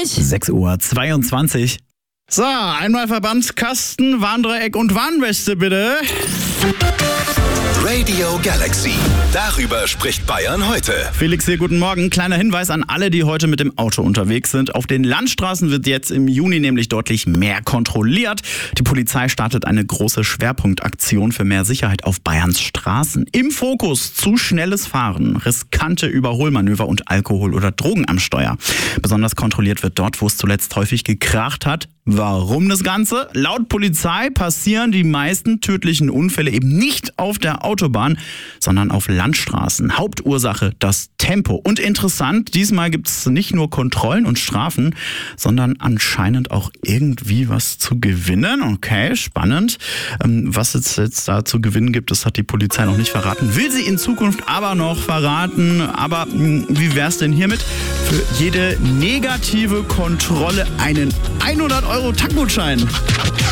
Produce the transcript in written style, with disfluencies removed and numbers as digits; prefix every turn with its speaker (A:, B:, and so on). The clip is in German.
A: 6:22 Uhr.
B: So, einmal Verbandskasten, Warndreieck und Warnweste bitte.
C: Radio Galaxy. Darüber spricht Bayern heute.
B: Felix hier, guten Morgen. Kleiner Hinweis an alle, die heute mit dem Auto unterwegs sind. Auf den Landstraßen wird jetzt im Juni nämlich deutlich mehr kontrolliert. Die Polizei startet eine große Schwerpunktaktion für mehr Sicherheit auf Bayerns Straßen. Im Fokus zu schnelles Fahren, riskante Überholmanöver und Alkohol oder Drogen am Steuer. Besonders kontrolliert wird dort, wo es zuletzt häufig gekracht hat. Warum das Ganze? Laut Polizei passieren die meisten tödlichen Unfälle eben nicht auf der Autobahn, sondern auf Landstraßen. Hauptursache das Tempo. Und interessant, diesmal gibt es nicht nur Kontrollen und Strafen, sondern anscheinend auch irgendwie was zu gewinnen. Okay, spannend. Was es jetzt da zu gewinnen gibt, das hat die Polizei noch nicht verraten. Will sie in Zukunft aber noch verraten. Aber wie wär's denn hiermit? Für jede negative Kontrolle einen 100 € Tankgutschein.